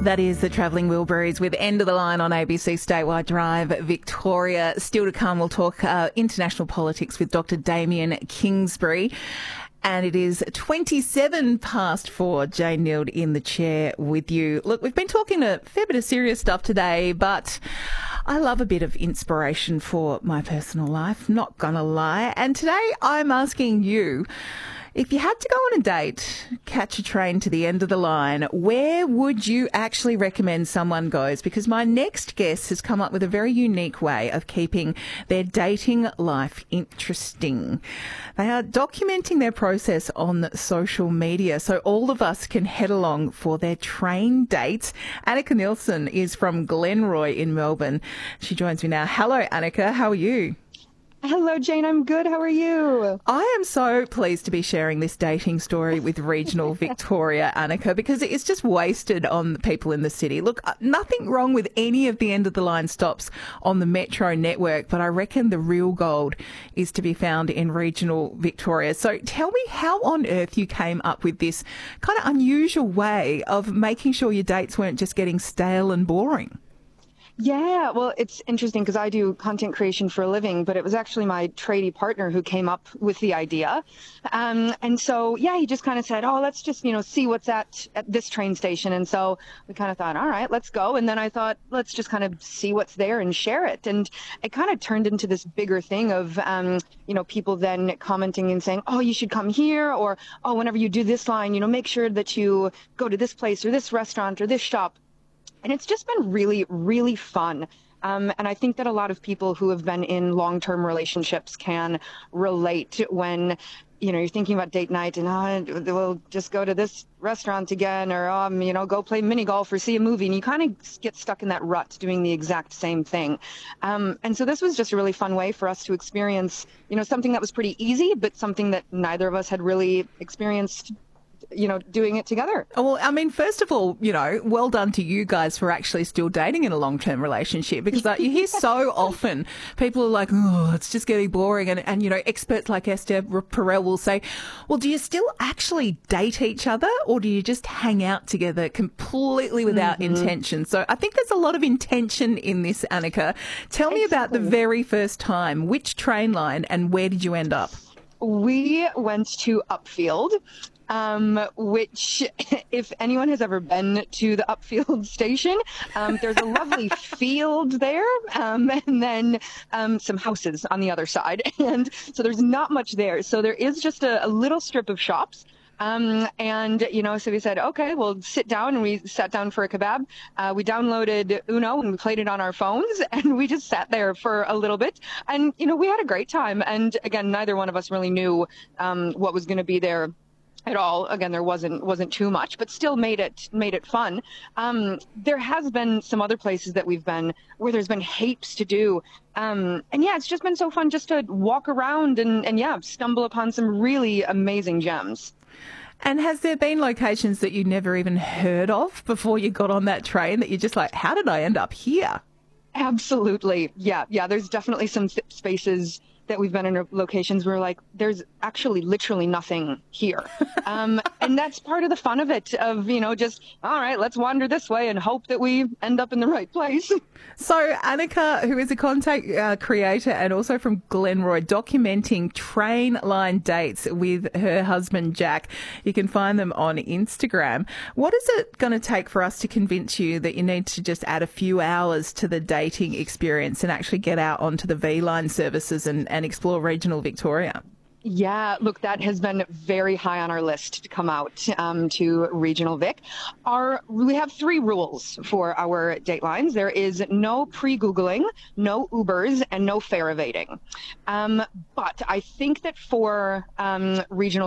That is the Travelling Wilburys with End of the Line on ABC Statewide Drive, Victoria. Still to come, we'll talk international politics with Dr. Damien Kingsbury. And it is 27 past 4. Jane Nield in the chair with you. Look, we've been talking a fair bit of serious stuff today, but I love a bit of inspiration for my personal life, not gonna lie. And today I'm asking you, if you had to go on a date, catch a train to the end of the line, where would you actually recommend someone goes? Because my next guest has come up with a very unique way of keeping their dating life interesting. They are documenting their process on social media so all of us can head along for their train dates. Annika Nielsen is from Glenroy in Melbourne. She joins me now. Hello, Annika. How are you? Hello, Jane. I'm good. How are you? I am so pleased to be sharing this dating story with regional Victoria, Annika, because it's just wasted on the people in the city. Look, nothing wrong with any of the end of the line stops on the Metro network, but I reckon the real gold is to be found in regional Victoria. So tell me how on earth you came up with this kind of unusual way of making sure your dates weren't just getting stale and boring. Yeah, well, it's interesting because I do content creation for a living, but it was actually my tradie partner who came up with the idea. And so, yeah, he just kind of said, oh, let's just, see what's at this train station. And so we kind of thought, all right, let's go. And then I thought, let's just kind of see what's there and share it. And it kind of turned into this bigger thing of, people then commenting and saying, oh, you should come here, or, oh, whenever you do this line, make sure that you go to this place or this restaurant or this shop. And it's just been really, really fun. And I think that a lot of people who have been in long-term relationships can relate when, you're thinking about date night and, we'll just go to this restaurant again, or, go play mini golf or see a movie. And you kind of get stuck in that rut doing the exact same thing. And so this was just a really fun way for us to experience, something that was pretty easy, but something that neither of us had really experienced doing it together. Well, I mean, first of all, well done to you guys for actually still dating in a long-term relationship, because you hear so often people are like, oh, it's just getting boring. And experts like Esther Perel will say, well, do you still actually date each other, or do you just hang out together completely without intention? So I think there's a lot of intention in this, Annika. Tell me about the very first time. Which train line and where did you end up? We went to Upfield. Which, if anyone has ever been to the Upfield station, there's a lovely field there, and then some houses on the other side. And so there's not much there. So there is just a little strip of shops. So we said, okay, we'll sit down, and we sat down for a kebab. We downloaded Uno and we played it on our phones, and we just sat there for a little bit. And, we had a great time. And again, neither one of us really knew what was going to be there at all. Again, there wasn't too much, but still made it fun. There has been some other places that we've been where there's been heaps to do. And yeah, it's just been so fun just to walk around and stumble upon some really amazing gems. And has there been locations that you never even heard of before you got on that train that you're just like, how did I end up here? Absolutely. Yeah. There's definitely some spaces that we've been in locations where like there's actually literally nothing here. And that's part of the fun of it, of, just, all right, let's wander this way and hope that we end up in the right place. So Annika, who is a content creator and also from Glenroy, documenting train line dates with her husband, Jack. You can find them on Instagram. What is it going to take for us to convince you that you need to just add a few hours to the dating experience and actually get out onto the V-Line services and explore regional Victoria? Yeah, look, that has been very high on our list to come out to Regional Vic. We have 3 rules for our datelines. There is no pre-Googling, no Ubers, and no fare evading. But I think that for Regional